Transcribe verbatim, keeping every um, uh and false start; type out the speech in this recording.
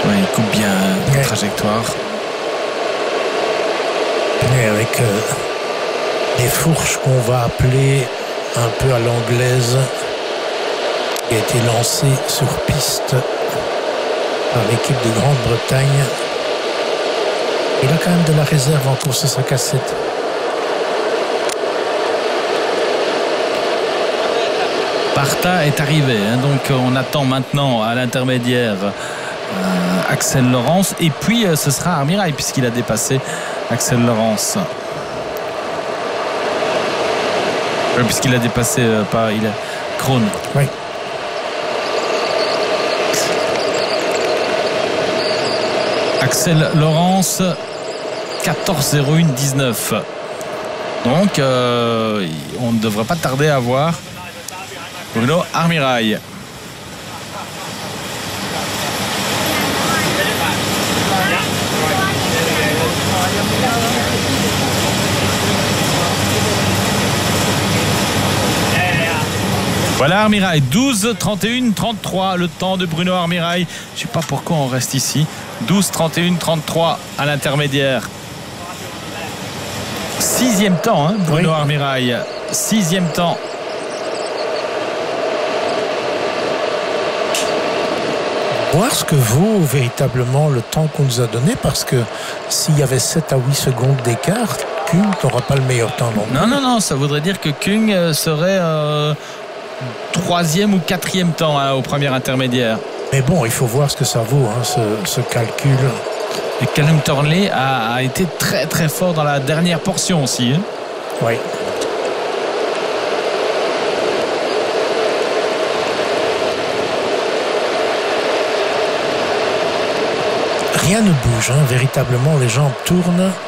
Oui, il coupe bien la ouais. trajectoire. Et avec euh, les fourches qu'on va appeler un peu à l'anglaise, qui a été lancé sur piste par l'équipe de Grande-Bretagne. Il a quand même de la réserve encore sur sa cassette. Parta est arrivé, hein, donc on attend maintenant à l'intermédiaire euh, Axel Laurence et puis euh, ce sera Armirail puisqu'il a dépassé Axel Laurence. Euh, puisqu'il a dépassé euh, pas il a Krohn. Oui. Axel Laurence quatorze zéro un dix-neuf. Donc euh, on ne devrait pas tarder à voir Bruno Armirail. Voilà Armirail, douze trente et un trente-trois, le temps de Bruno Armirail. Je ne sais pas pourquoi on reste ici. douze trente et un trente-trois à l'intermédiaire. Sixième temps, hein, Bruno oui. Armirail. Sixième temps. Voir ce que vaut véritablement le temps qu'on nous a donné, parce que s'il y avait sept à huit secondes d'écart, Kung n'aura pas le meilleur temps non plus. Non, non, non, ça voudrait dire que Kung serait euh, troisième ou quatrième temps hein, au premier intermédiaire. Mais bon, il faut voir ce que ça vaut, hein, ce, ce calcul. Et Callum Thornley a, a été très très fort dans la dernière portion aussi. Hein. Oui. Rien ne bouge, hein. Véritablement, les jambes tournent.